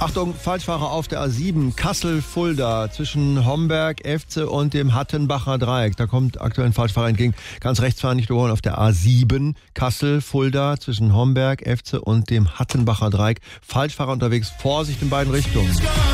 Achtung, Falschfahrer auf der A7, Kassel-Fulda zwischen Homberg, Efze und dem Hattenbacher Dreieck. Da kommt aktuell ein Falschfahrer entgegen. Ganz rechts fahren, nicht überholen, auf der A7, Kassel-Fulda zwischen Homberg, Efze und dem Hattenbacher Dreieck. Falschfahrer unterwegs, Vorsicht in beiden Richtungen.